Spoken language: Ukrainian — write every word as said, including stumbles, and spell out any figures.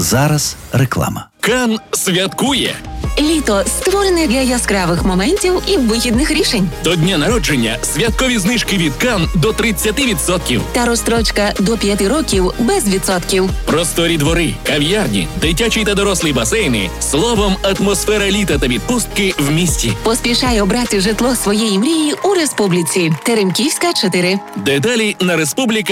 зараз реклама. Кан святкує. Літо створене для яскравих моментів і вихідних рішень. До дня народження святкові знижки від Кан до тридцять відсотків. Та розстрочка до п'яти років без відсотків. Просторі двори, кав'ярні, дитячі та дорослі басейни. Словом, атмосфера літа та відпустки в місті. Поспішай обрати житло своєї мрії у Республіці. Теремківська, чотири. Деталі на республіка.